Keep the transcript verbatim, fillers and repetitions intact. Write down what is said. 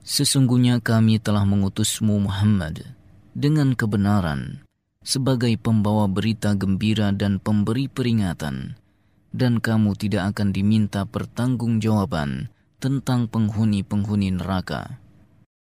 Sesungguhnya kami telah mengutusmu Muhammad dengan kebenaran sebagai pembawa berita gembira dan pemberi peringatan, dan kamu tidak akan diminta pertanggungjawaban tentang penghuni-penghuni neraka.